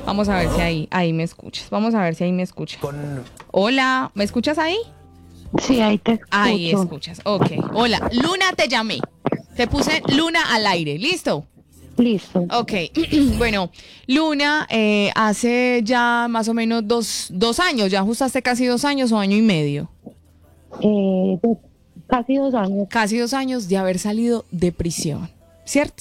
Vamos a ver si ahí me escuchas. Vamos a ver si ahí me escuchas. Hola, ¿me escuchas ahí? Sí, ahí te escucho. Ahí escuchas, ok. Hola, Luna, te llamé. Te puse Luna al aire, ¿listo? Listo. Ok, bueno, Luna, hace ya más o menos dos años, ya ajustaste casi 2 años o año y medio. Pues, casi 2 años. Casi 2 años de haber salido de prisión, ¿cierto?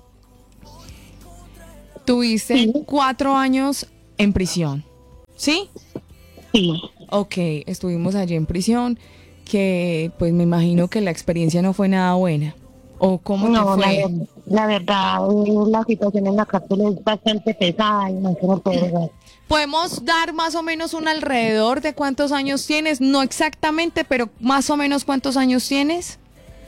Tuviste Sí, 4 años en prisión, ¿sí? sí. Ok, estuvimos allí en prisión, que pues me imagino que la experiencia no fue nada buena. ¿O cómo te No, fue? la verdad, la situación en la cárcel es bastante pesada y no se me puede ver. ¿Podemos dar más o menos un alrededor de cuántos años tienes? No exactamente, pero más o menos cuántos años tienes.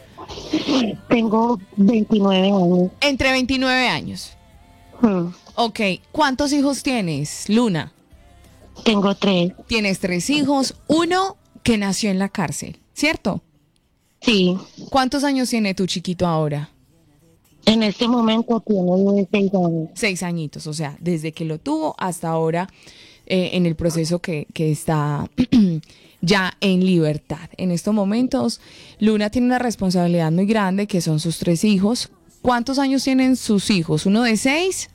Tengo 29 años. Entre 29 años. Mm, Ok, ¿cuántos hijos tienes, Luna? Tengo 3. Tienes 3 hijos, uno que nació en la cárcel, ¿cierto? Sí. ¿Cuántos años tiene tu chiquito ahora? En este momento tiene 6 años. 6 añitos, o sea, desde que lo tuvo hasta ahora en el proceso que está ya en libertad. En estos momentos, Luna tiene una responsabilidad muy grande que son sus 3 hijos. ¿Cuántos años tienen sus hijos? Uno de 6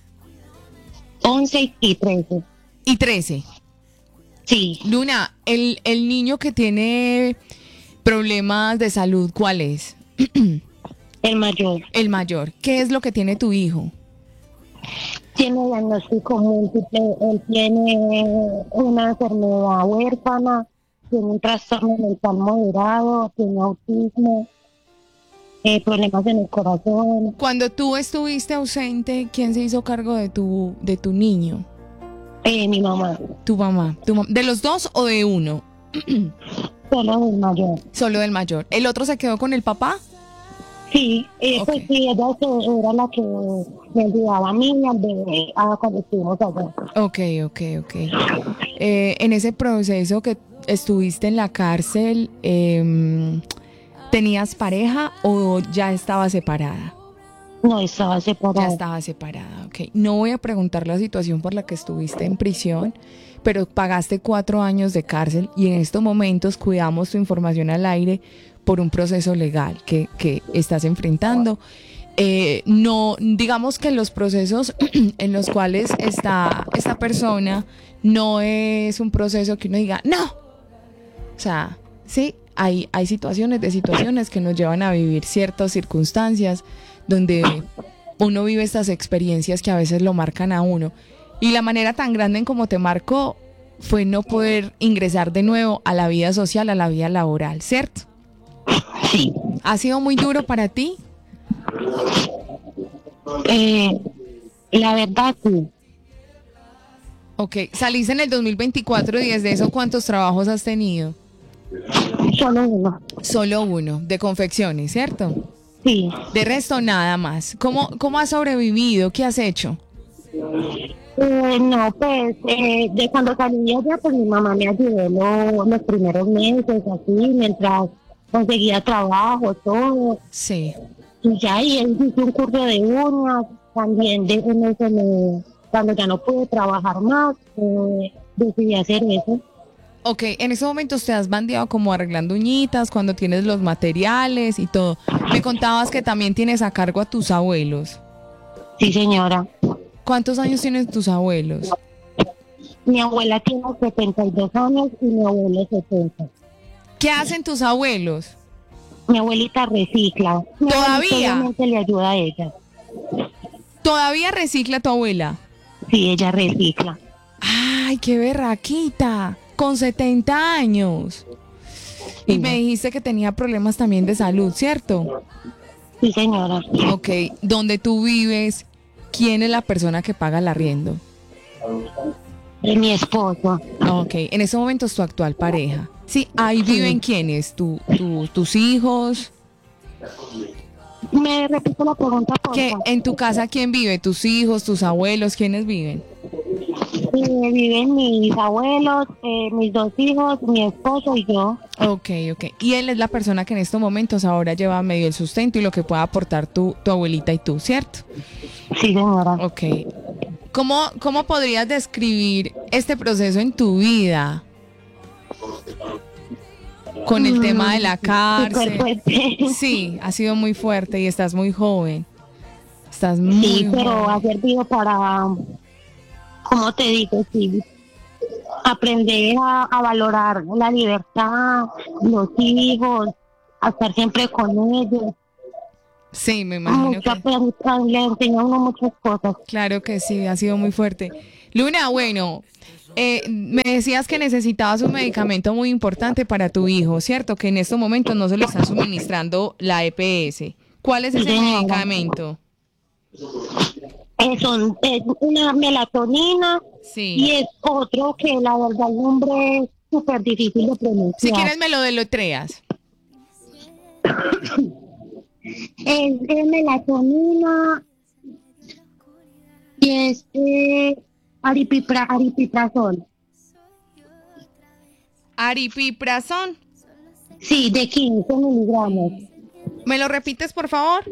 11 y 13. y 13. Sí. Luna, el niño que tiene problemas de salud, ¿cuál es? El mayor. El mayor. ¿Qué es lo que tiene tu hijo? Tiene diagnóstico múltiple. Él tiene una enfermedad huérfana, tiene un trastorno mental moderado, tiene autismo, problemas en el corazón. Cuando tú estuviste ausente, ¿quién se hizo cargo de tu niño? Mi mamá, Tu mamá. ¿De los dos o de uno? solo del mayor. Solo del mayor. ¿El otro se quedó con el papá? Sí, Ok. pues sí, era la que me ayudaba a mí y al bebé cuando estuvimos allá. Ok. En ese proceso que estuviste en la cárcel, ¿tenías pareja o ya estaba separada? No, estaba Ya separada. estaba separada, ok. No voy a preguntar la situación por la que estuviste en prisión, pero pagaste 4 años de cárcel y en estos momentos cuidamos tu información al aire por un proceso legal que estás enfrentando. No, digamos que los procesos en los cuales está esta persona no es un proceso que uno diga, no. O sea, sí, hay situaciones que nos llevan a vivir ciertas circunstancias donde uno vive estas experiencias que a veces lo marcan a uno. Y la manera tan grande en como te marcó fue no poder ingresar de nuevo a la vida social, a la vida laboral, ¿cierto? Sí. ¿Ha sido muy duro para ti? Eh, la verdad, sí. Ok, saliste en el 2024 y desde eso, ¿cuántos trabajos has tenido? Solo uno. Solo uno, de confecciones, ¿cierto? Sí. De resto, nada más. ¿Cómo has sobrevivido? ¿Qué has hecho? No, pues de cuando salí de allá, pues mi mamá me ayudó los primeros meses, así, mientras conseguía trabajo, todo. Sí. Y ya, y él hizo un curso de uñas, también en eso cuando ya no pude trabajar más, decidí hacer eso. Ok, en ese momento te has bandeado como arreglando uñitas, cuando tienes los materiales y todo. Me contabas que también tienes a cargo a tus abuelos. Sí, señora. ¿Cuántos años tienen tus abuelos? Mi abuela tiene 72 años y mi abuelo 70. ¿Qué hacen tus abuelos? Mi abuelita recicla. Mi abuelita ¿Todavía? obviamente le ayuda a ella. ¿Todavía recicla tu abuela? Sí, ella recicla. ¡Ay, qué berraquita! Con 70 años. Y Sí, me dijiste que tenía problemas también de salud, ¿cierto? sí, señora. Ok, ¿dónde tú vives? ¿Quién es la persona que paga el arriendo? Mi esposo. Ok, en ese momento es tu actual pareja. Sí, ahí viven Sí. quiénes, tus hijos. Me repito la pregunta, por ¿Qué, favor. en tu casa quién vive? ¿Tus hijos, tus abuelos? ¿Quiénes viven? Viven mis abuelos, mis 2 hijos, mi esposo y yo. Ok. Y él es la persona que en estos momentos ahora lleva medio el sustento y lo que pueda aportar tu abuelita y tú, ¿cierto? Sí, señora. Ok. ¿Cómo podrías describir este proceso en tu vida? Con el tema de la cárcel. Fuerte. Sí, ha sido muy fuerte y estás muy joven. Estás muy Sí, pero joven. ha servido para, ¿cómo te digo? Sí, aprender a valorar la libertad, los hijos, a estar siempre con ellos. Sí, me imagino Mucho que... le enseña a uno muchas cosas. Claro que sí, ha sido muy fuerte. Luna, bueno, me decías que necesitabas un medicamento muy importante para tu hijo, ¿cierto? Que en estos momentos no se lo está suministrando la EPS. ¿Cuál es Sí, ese señora. medicamento? Es una melatonina Sí. y es otro que la verdad el nombre es súper difícil de Si pronunciar. quieres me lo deletreas. Es de melatonina y es aripiprazol. Aripiprazón. Sí, de 15 miligramos. ¿Me lo repites, por favor?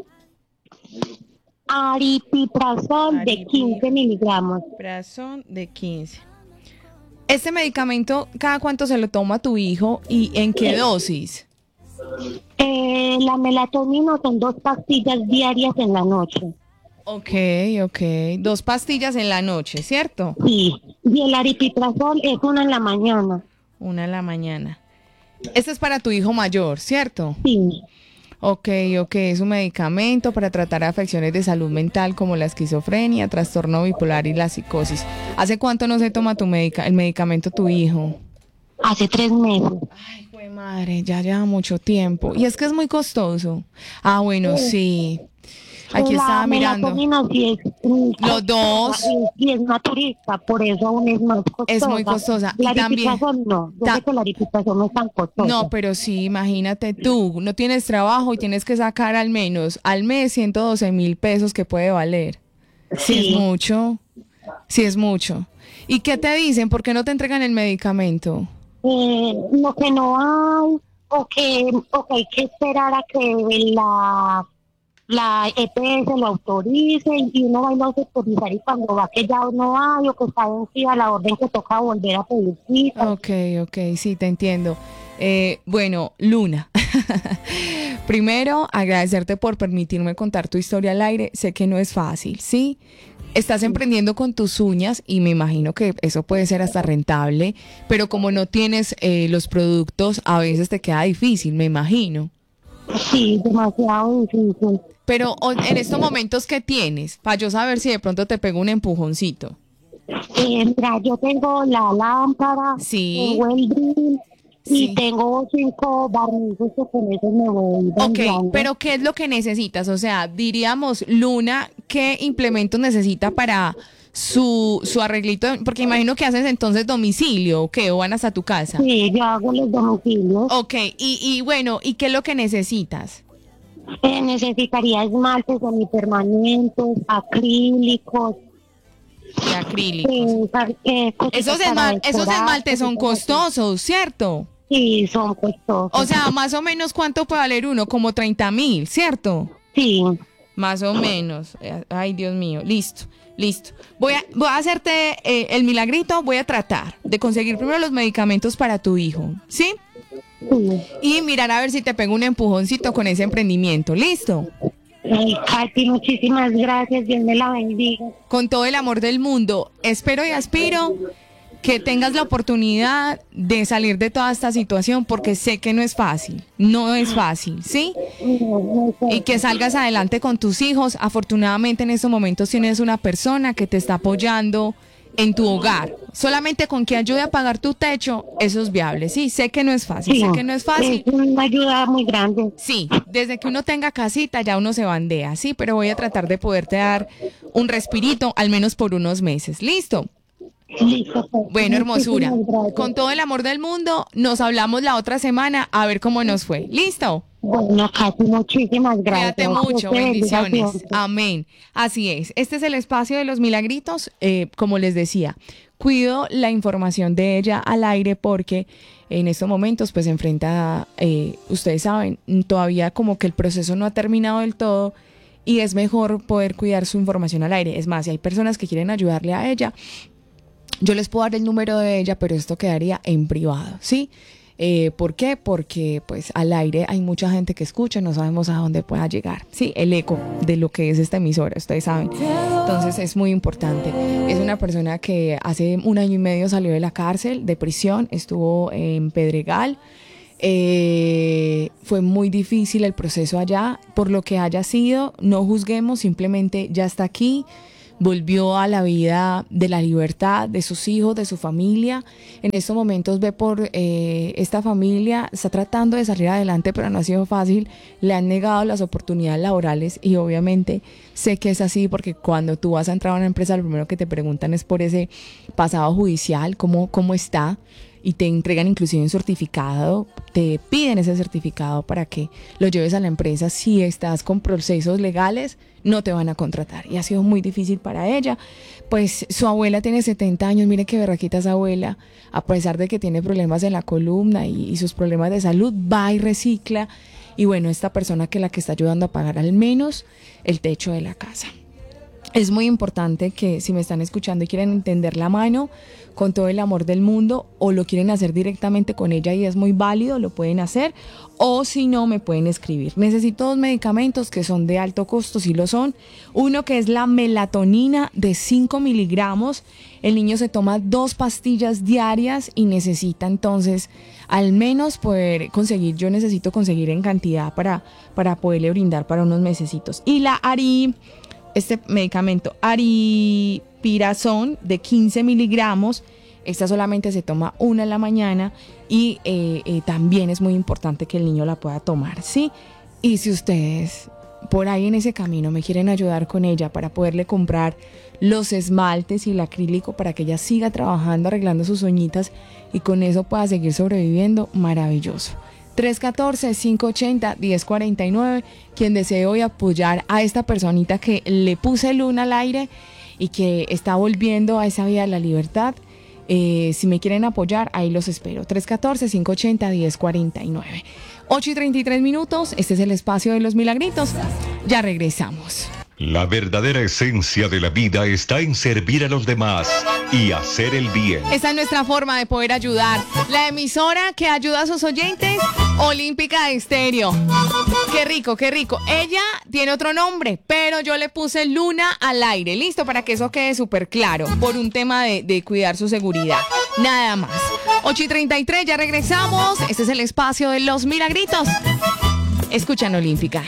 Aripiprazol de 15 miligramos. Aripiprazón de 15. ¿Este medicamento cada cuánto se lo toma tu hijo y en qué dosis? La melatonina son 2 pastillas diarias en la noche. Ok. 2 pastillas en la noche, ¿cierto? Sí, y el aripiprazol es una en la mañana. 1 en la mañana. Este es para tu hijo mayor, ¿cierto? Sí, Ok, es un medicamento para tratar afecciones de salud mental como la esquizofrenia, trastorno bipolar y la psicosis. ¿Hace cuánto no se toma el medicamento tu hijo? hace 3 meses. Ay, güey, madre, ya lleva mucho tiempo. Y es que es muy costoso. Ah, bueno, sí. Aquí estaba mirando. La melatonina sí es Los dos. y es naturista, por eso aún es más costosa. Es muy costosa. Y La también... aripiprazol no, yo sé que la aripiprazol no es tan costosa. No, pero sí, imagínate tú, no tienes trabajo y tienes que sacar al menos al mes 112,000 pesos que puede valer. Sí, es mucho. Sí, es mucho. ¿Y qué te dicen? ¿Por qué no te entregan el medicamento? Lo que no hay, o que hay que esperar a que la EPS lo autorice y uno va y lo hace autorizar y cuando va que ya no hay o que está vencida la orden que toca volver a pedir cita. Ok, sí, te entiendo. Bueno, Luna, primero agradecerte por permitirme contar tu historia al aire. Sé que no es fácil, ¿sí? Estás emprendiendo con tus uñas y me imagino que eso puede ser hasta rentable, pero como no tienes los productos, a veces te queda difícil, me imagino. Sí, demasiado difícil. Pero en estos momentos, ¿qué tienes? Para yo saber si de pronto te pego un empujoncito. Mira, yo tengo la lámpara, Sí. tengo el drill y Sí. tengo 5 barnizos que con eso me voy Ok, vendiendo. pero ¿qué es lo que necesitas? O sea, diríamos, Luna, ¿qué implementos necesita para su arreglito? Porque imagino que haces entonces domicilio, ¿o qué? ¿O van hasta tu casa? Sí, yo hago los domicilios. Ok, y bueno, ¿y qué es lo que necesitas? Necesitaría esmaltes semipermanentes, acrílicos. De acrílicos. Esos esmaltes son costosos, ¿cierto? Sí, son costosos. O sea, más o menos, ¿cuánto puede valer uno? Como 30,000, ¿cierto? Sí. Más o menos. Ay, Dios mío. Listo. Voy a hacerte el milagrito. Voy a tratar de conseguir primero los medicamentos para tu hijo, ¿sí? Sí. Y mirar a ver si te pego un empujoncito con ese emprendimiento. ¿Listo? Ay, Katy, muchísimas gracias. Dios me la bendiga. Con todo el amor del mundo. Espero y aspiro que tengas la oportunidad de salir de toda esta situación porque sé que no es fácil. No es fácil, ¿sí? Y que salgas adelante con tus hijos. Afortunadamente en estos momentos tienes una persona que te está apoyando en tu hogar. Solamente con que ayude a pagar tu techo, eso es viable. Sí, sé que no es fácil, Sí, sé que no es fácil. es una ayuda muy grande. Sí, desde que uno tenga casita ya uno se bandea, sí, pero voy a tratar de poderte dar un respirito al menos por unos meses. ¿Listo? Listo, pues. Bueno, hermosura, Muchísimas gracias. con todo el amor del mundo, nos hablamos la otra semana a ver cómo nos fue. ¿Listo? Bueno, Katy, muchísimas gracias. Cuídate mucho, Dios te bendiga bendiciones. siempre. Amén. Así es. Este es el espacio de los milagritos. Como les decía, cuido la información de ella al aire porque en estos momentos pues se enfrenta, ustedes saben, todavía como que el proceso no ha terminado del todo y es mejor poder cuidar su información al aire. Es más, si hay personas que quieren ayudarle a ella, yo les puedo dar el número de ella, pero esto quedaría en privado, ¿sí? ¿Por qué? Porque pues al aire hay mucha gente que escucha, no sabemos a dónde pueda llegar, ¿sí? El eco de lo que es esta emisora, ustedes saben. Entonces es muy importante. Es una persona que hace 1 año y medio salió de la cárcel, de prisión, estuvo en Pedregal. Fue muy difícil el proceso allá, por lo que haya sido, no juzguemos, simplemente ya está aquí. Volvió a la vida de la libertad de sus hijos, de su familia. En estos momentos ve por esta familia, está tratando de salir adelante, pero no ha sido fácil. Le han negado las oportunidades laborales y obviamente sé que es así porque cuando tú vas a entrar a una empresa, lo primero que te preguntan es por ese pasado judicial, cómo está, y te entregan inclusive un certificado, te piden ese certificado para que lo lleves a la empresa. Si estás con procesos legales, no te van a contratar, y ha sido muy difícil para ella. Pues su abuela tiene 70 años, mire qué berraquita esa abuela, a pesar de que tiene problemas en la columna y sus problemas de salud, va y recicla, y bueno, esta persona que está ayudando a pagar al menos el techo de la casa. Es muy importante que si me están escuchando y quieren entender la mano con todo el amor del mundo, o lo quieren hacer directamente con ella y es muy válido, lo pueden hacer, o si no, me pueden escribir. Necesito 2 medicamentos que son de alto costo, sí lo son. Uno que es la melatonina de 5 miligramos. El niño se toma 2 pastillas diarias y necesita entonces al menos poder conseguir, yo necesito conseguir en cantidad para poderle brindar para unos mesecitos. Y la este medicamento aripiprazol de 15 miligramos, esta solamente se toma 1 en la mañana y también es muy importante que el niño la pueda tomar, ¿sí? Y si ustedes por ahí en ese camino me quieren ayudar con ella para poderle comprar los esmaltes y el acrílico para que ella siga trabajando, arreglando sus uñitas y con eso pueda seguir sobreviviendo, maravilloso. 314-580-1049. Quien desee hoy apoyar a esta personita que le puse luna al aire y que está volviendo a esa vida de la libertad, si me quieren apoyar, ahí los espero. 314-580-1049. 8:33. Este es el espacio de los milagritos. Ya regresamos. La verdadera esencia de la vida está en servir a los demás y hacer el bien. Esa es nuestra forma de poder ayudar. La emisora que ayuda a sus oyentes, Olímpica Estéreo. Qué rico, qué rico. Ella tiene otro nombre, pero yo le puse Luna al aire. Listo, para que eso quede súper claro, por un tema de cuidar su seguridad. Nada más. 8:33, ya regresamos. Este es el espacio de los milagritos. Escuchan Olímpica.